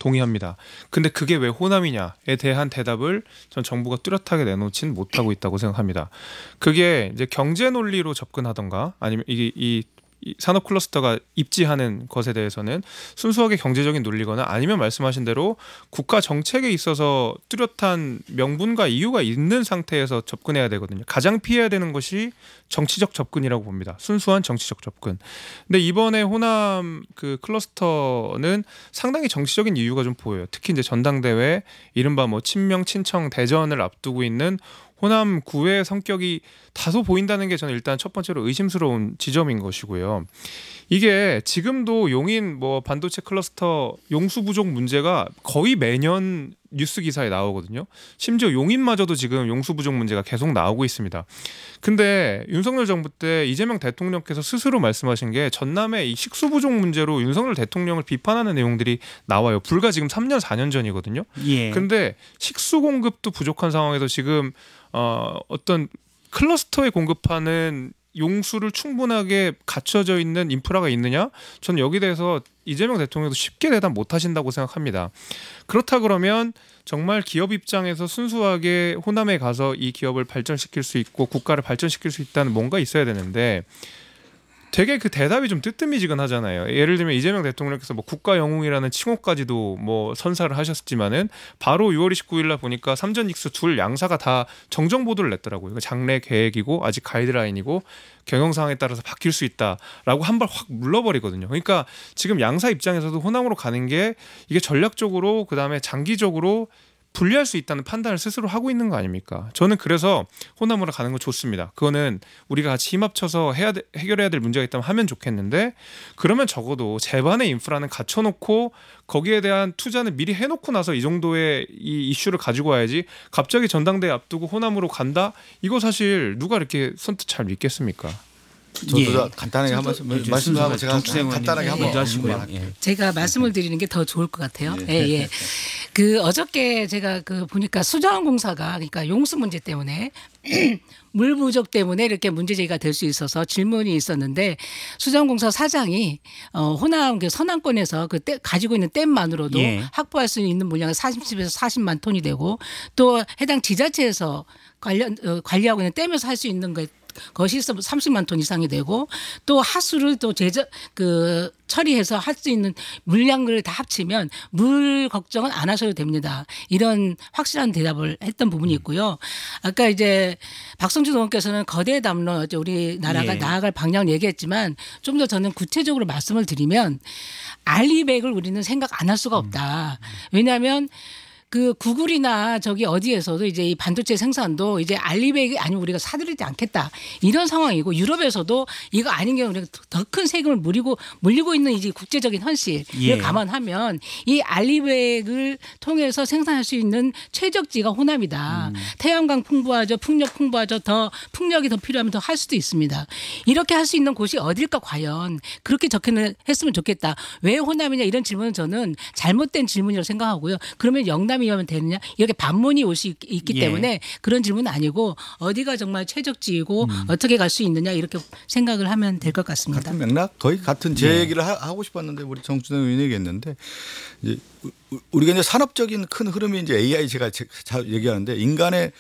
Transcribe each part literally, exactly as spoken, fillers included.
동의합니다. 근데 그게 왜 호남이냐에 대한 대답을 전 정부가 뚜렷하게 내놓진 못하고 있다고 생각합니다. 그게 이제 경제 논리로 접근하던가 아니면 이게 이 이 산업 클러스터가 입지하는 것에 대해서는 순수하게 경제적인 논리거나 아니면 말씀하신 대로 국가 정책에 있어서 뚜렷한 명분과 이유가 있는 상태에서 접근해야 되거든요. 가장 피해야 되는 것이 정치적 접근이라고 봅니다. 순수한 정치적 접근. 근데 이번에 호남 그 클러스터는 상당히 정치적인 이유가 좀 보여요. 특히 이제 전당대회 이른바 뭐 친명 친청 대전을 앞두고 있는 호남 구의 성격이 다소 보인다는 게 저는 일단 첫 번째로 의심스러운 지점인 것이고요. 이게 지금도 용인 뭐 반도체 클러스터 용수 부족 문제가 거의 매년 뉴스 기사에 나오거든요. 심지어 용인마저도 지금 용수 부족 문제가 계속 나오고 있습니다. 근데 윤석열 정부 때 이재명 대통령께서 스스로 말씀하신 게 전남의 이 식수 부족 문제로 윤석열 대통령을 비판하는 내용들이 나와요. 불과 지금 삼 년 사 년 전이거든요. 예. 근데 식수 공급도 부족한 상황에서 지금 어, 어떤 클러스터에 공급하는 용수를 충분하게 갖춰져 있는 인프라가 있느냐? 저는 여기 대해서 이재명 대통령도 쉽게 대답 못 하신다고 생각합니다. 그렇다 그러면 정말 기업 입장에서 순수하게 호남에 가서 이 기업을 발전시킬 수 있고 국가를 발전시킬 수 있다는 뭔가 있어야 되는데 되게 그 대답이 좀 뜨뜻미지근하잖아요. 예를 들면 이재명 대통령께서 뭐 국가 영웅이라는 칭호까지도 뭐 선사를 하셨지만은 바로 유월 이십구일 날 보니까 삼전 익스 둘 양사가 다 정정 보도를 냈더라고요. 장래 계획이고 아직 가이드라인이고 경영 상황에 따라서 바뀔 수 있다라고 한 발 확 물러버리거든요. 그러니까 지금 양사 입장에서도 호남으로 가는 게 이게 전략적으로 그다음에 장기적으로 불리할 수 있다는 판단을 스스로 하고 있는 거 아닙니까? 저는 그래서 호남으로 가는 건 좋습니다. 그거는 우리가 같이 힘합쳐서 해야 돼, 해결해야 될 문제가 있다면 하면 좋겠는데 그러면 적어도 제반의 인프라는 갖춰놓고 거기에 대한 투자는 미리 해놓고 나서 이 정도의 이 이슈를 가지고 와야지 갑자기 전당대회 앞두고 호남으로 간다? 이거 사실 누가 이렇게 선뜻 잘 믿겠습니까? 저도 예. 간단하게 한 말씀 말씀하고 제가 간단하게 한번 먼저 하시고요. 예. 제가 말씀을 드리는 게 더 좋을 것 같아요. 예, 예. 그 어저께 제가 그 보니까 수자원공사가 그러니까 용수 문제 때문에 물 부족 때문에 이렇게 문제 제기가 될 수 있어서 질문이 있었는데 수자원공사 사장이 어, 호남 그 서남권에서 그 떼, 가지고 있는 댐만으로도 예. 확보할 수 있는 물량이 삼십에서 사십만 톤이 되고 또 해당 지자체에서 관련 어, 관리하고 있는 댐에서 할 수 있는 것 것이 삼십만 톤 이상이 되고 또 하수를 또 제저 그 처리해서 할 수 있는 물량을 다 합치면 물 걱정은 안 하셔도 됩니다. 이런 확실한 대답을 했던 부분이 있고요. 아까 이제 박성준 의원께서는 거대 담로 우리나라가 예. 나아갈 방향을 얘기했지만 좀 더 저는 구체적으로 말씀을 드리면 알리백을 우리는 생각 안 할 수가 없다. 왜냐하면 그 구글이나 저기 어디에서도 이제 이 반도체 생산도 이제 알리백이 아니면 우리가 사들이지 않겠다 이런 상황이고 유럽에서도 이거 아닌 경우 우리가 더 큰 세금을 물리고 물리고 있는 이제 국제적인 현실을 예. 감안하면 이 알리백을 통해서 생산할 수 있는 최적지가 호남이다. 음. 태양광 풍부하죠, 풍력 풍부하죠, 더 풍력이 더 필요하면 더 할 수도 있습니다. 이렇게 할 수 있는 곳이 어딜까 과연 그렇게 적혀는 했으면 좋겠다. 왜 호남이냐 이런 질문은 저는 잘못된 질문이라고 생각하고요. 그러면 영남 이면 되느냐 이렇게 반문이 올 수 있기 예. 때문에 그런 질문은 아니고 어디가 정말 최적지이고 음. 어떻게 갈 수 있느냐 이렇게 생각을 하면 될 것 같습니다. 같은 맥락 거의 같은 제 네. 얘기를 하, 하고 싶었는데 우리 정준영 의원이 얘기했는데 이제 우리가 이제 산업적인 큰 흐름이 이제 에이아이 제가 얘기하는데 인간의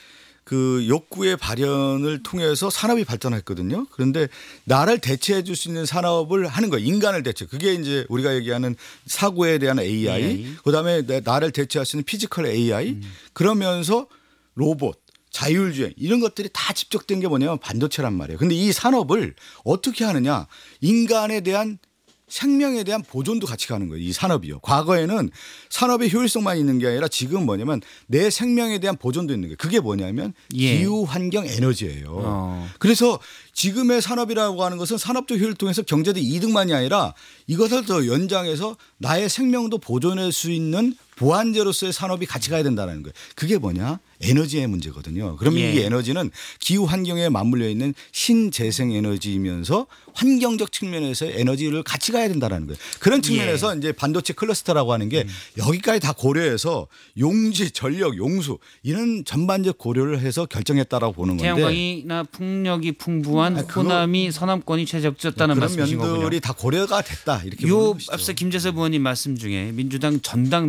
그 욕구의 발현을 통해서 산업이 발전했거든요. 그런데 나를 대체해 줄 수 있는 산업을 하는 거예요. 인간을 대체. 그게 이제 우리가 얘기하는 사고에 대한 에이아이, 에이아이. 그다음에 나를 대체할 수 있는 피지컬 에이아이 음. 그러면서 로봇, 자율주행 이런 것들이 다 집적된 게 뭐냐면 반도체란 말이에요. 그런데 이 산업을 어떻게 하느냐. 인간에 대한 생명에 대한 보존도 같이 가는 거예요. 이 산업이요. 과거에는 산업의 효율성만 있는 게 아니라 지금 뭐냐면 내 생명에 대한 보존도 있는 거예요. 그게 뭐냐면 예. 기후 환경 에너지예요. 어. 그래서 지금의 산업이라고 하는 것은 산업적 효율을 통해서 경제적 이득만이 아니라 이것을 더 연장해서 나의 생명도 보존할 수 있는 보완제로서의 산업이 같이 가야 된다는 거예요. 그게 뭐냐? 에너지의 문제거든요. 그러면 예. 이 에너지는 기후 환경에 맞물려 있는 신재생 에너지이면서 환경적 측면에서의 에너지를 같이 가야 된다는 거예요. 그런 측면에서 예. 이제 반도체 클러스터라고 하는 게 음. 여기까지 다 고려해서 용지, 전력, 용수 이런 전반적 고려를 해서 결정했다라고 보는 건데. 태양광이나 풍력이 풍부한 아, 호남이 서남권이 최적지였다는 그런 말씀이신 거군요. 면들이 다 고려가 됐다 이렇게 요 보는 것이죠. 앞서 김재섭 의원님 말씀 중에 민주당 전당